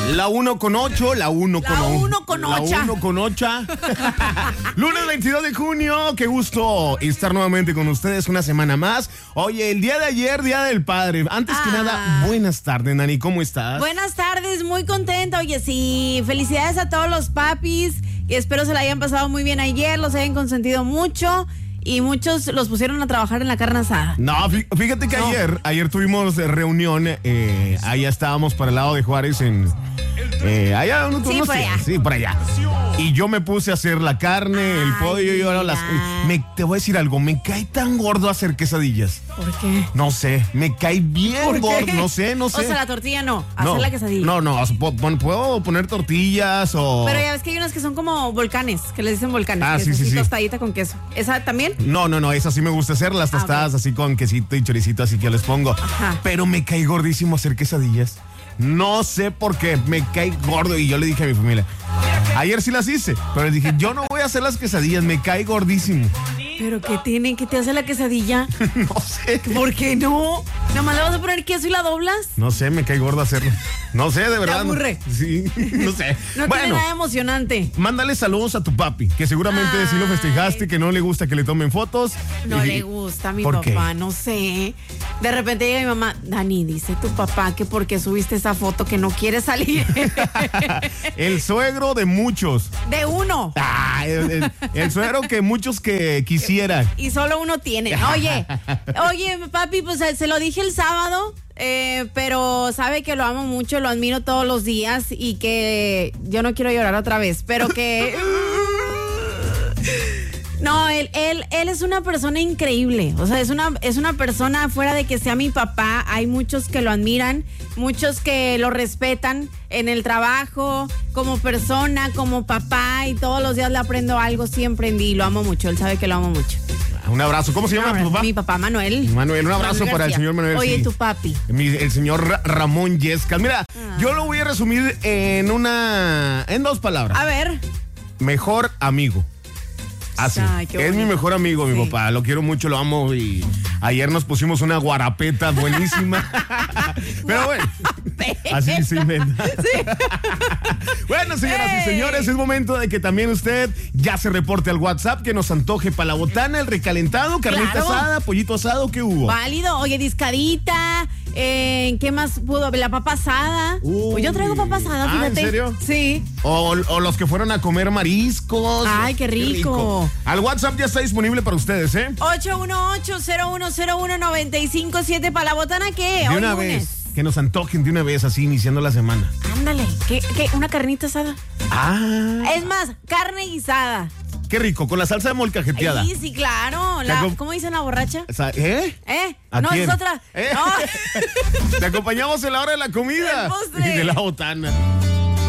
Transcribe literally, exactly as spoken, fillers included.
La uno con ocho, la uno con La uno con La ocha. uno con ocha. Lunes veintidós de junio, qué gusto estar nuevamente con ustedes una semana más. Oye, el día de ayer, Día del Padre. Antes que Ah. nada, buenas tardes, Nani, ¿cómo estás? Buenas tardes, muy contenta. Oye, sí, felicidades a todos los papis. Espero se la hayan pasado muy bien ayer, los hayan consentido mucho. Y muchos los pusieron a trabajar en la carne asada. No, fí- fíjate que No. ayer, ayer tuvimos eh, reunión, eh, allá estábamos para el lado de Juárez en... Eh, allá, no, Sí, no por sé, allá. sí, por allá. Y yo me puse a hacer la carne, el Ay, pollo y ahora las... mira. Me, te voy a decir algo, me cae tan gordo hacer quesadillas. ¿Por qué? No sé, me cae bien ¿Por gordo, qué? no sé, no sé. O sea, la tortilla no, no, hacer la quesadilla. No, no, o sea, po- pon- puedo poner tortillas o... Pero ya ves que hay unas que son como volcanes, que les dicen volcanes. Ah, que sí, es sí, así sí. tostadita con queso. ¿Esa también? No, no, no, esas sí me gusta hacer, las Ah, tostadas ok. así con quesito y choricito, así que les pongo. Ajá. Pero me cae gordísimo hacer quesadillas. No sé por qué, me cae gordo. Y yo le dije a mi familia, ayer sí las hice, pero les dije, yo no voy a hacer las quesadillas, me cae gordísimo. ¿Pero qué tiene? ¿Qué te hace la quesadilla? No sé. ¿Por qué no? ¿Nada más le vas a poner queso y la doblas? No sé, me cae gordo hacerlo. No sé, de verdad. no- aburre? Sí, no sé. No tiene Bueno, nada emocionante. mándale saludos a tu papi, que seguramente sí lo Ay. festejaste, que no le gusta que le tomen fotos. No Y- le gusta a mi ¿Por qué? papá, no sé. De repente llega mi mamá, Dani, dice tu papá que porque subiste esa foto que no quiere salir. El suegro de muchos. De uno. Ah, el, el- el suegro que muchos que quisieran. Y solo uno tiene. Oye, oye, papi, pues eh, se lo dije el sábado, eh, pero sabe que lo amo mucho, lo admiro todos los días y que yo no quiero llorar otra vez, pero que... No, él, él, él es una persona increíble. O sea, es una, es una persona, fuera de que sea mi papá, hay muchos que lo admiran, muchos que lo respetan en el trabajo, como persona, como papá, y todos los días le aprendo algo, siempre en y lo amo mucho. Él sabe que lo amo mucho. Un abrazo. ¿Cómo se llama tu papá? Mi papá Manuel. Manuel, un abrazo Manuel para el García. señor Manuel. Oye, sí. tu papi. Mi- el señor Ra- Ramón Yescas. Mira, Ah. yo lo voy a resumir en una, en dos palabras. A ver. Mejor amigo. Así. Ay, qué es mi bonito. mejor amigo, mi Sí. papá. Lo quiero mucho, lo amo. Y ayer nos pusimos una guarapeta buenísima. Pero bueno, así se inventa. Bueno, señoras y ¡Ey! señores, es momento de que también usted ya se reporte al WhatsApp, que nos antoje para la botana, el recalentado, carnita Claro. asada, pollito asado, ¿qué hubo? Válido. Oye, discadita. Eh, ¿Qué más pudo? La papa asada. Uy. Pues yo traigo papa asada, Ah, ¿en fíjate. serio? Sí. O, o los que fueron a comer mariscos. Ay, qué rico. Al WhatsApp ya está disponible para ustedes, ¿eh? ocho uno ocho, cero uno cero uno, nueve cinco siete para la botana, ¿qué? De Hoy una lunes. vez. Que nos antojen de una vez, así iniciando la semana. Ándale. ¿Qué, qué? ¿Una carnita asada? Ah, Es más, carne guisada. qué rico, con la salsa de molcajeteada. Sí, sí, claro. La, Te acom- ¿Cómo dicen la borracha? O sea, ¿eh? ¿Eh? ¿A No, quién? esa es otra. ¿Eh? No. Te acompañamos en la hora de la comida El postre. y de la botana.